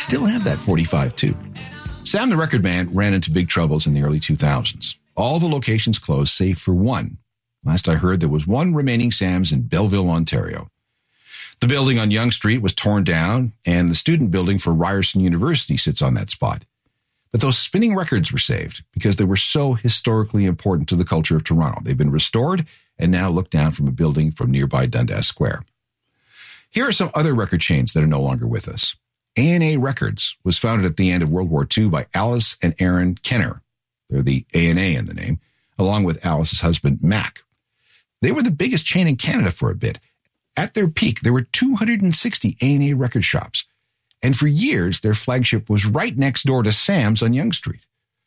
still have that 45 too. Sam the Record Man ran into big troubles in the early 2000s. All the locations closed save for one. Last I heard, there was one remaining Sam's in Belleville, Ontario. The building on Yonge Street was torn down, and the student building for Ryerson University sits on that spot. But those spinning records were saved because they were so historically important to the culture of Toronto. They've been restored and now look down from a building from nearby Dundas Square. Here are some other record chains that are no longer with us. A&A Records was founded at the end of World War II by Alice and Aaron Kenner. They're the A&A in the name, along with Alice's husband, Mac. They were the biggest chain in Canada for a bit. At their peak, there were 260 A&A record shops. And for years, their flagship was right next door to Sam's on Yonge Street.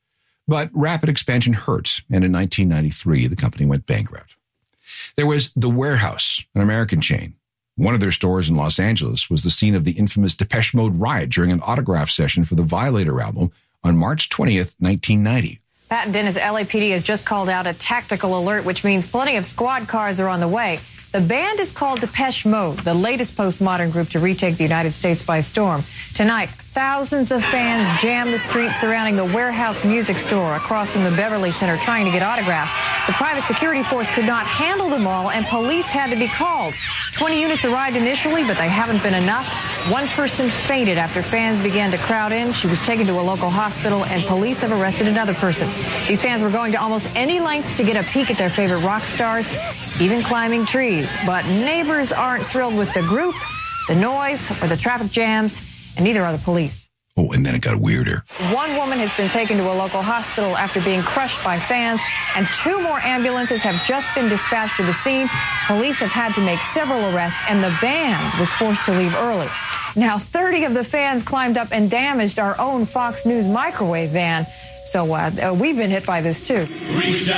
But rapid expansion hurt, and in 1993, the company went bankrupt. There was The Warehouse, an American chain. One of their stores in Los Angeles was the scene of the infamous Depeche Mode riot during an autograph session for the Violator album on March 20th, 1990. Pat and Dennis, LAPD has just called out a tactical alert, which means plenty of squad cars are on the way. The band is called Depeche Mode, the latest postmodern group to retake the United States by storm. Tonight, thousands of fans jammed the streets surrounding the Warehouse Music Store across from the Beverly Center trying to get autographs. The private security force could not handle them all, and police had to be called. 20 units arrived initially, but they haven't been enough. One person fainted after fans began to crowd in. She was taken to a local hospital, and police have arrested another person. These fans were going to almost any lengths to get a peek at their favorite rock stars, even climbing trees. But neighbors aren't thrilled with the group, the noise, or the traffic jams, and neither are the police. Oh, and then it got weirder. One woman has been taken to a local hospital after being crushed by fans, and 2 more ambulances have just been dispatched to the scene. Police have had to make several arrests, and the band was forced to leave early. Now, 30 of the fans climbed up and damaged our own Fox News microwave van. So we've been hit by this, too.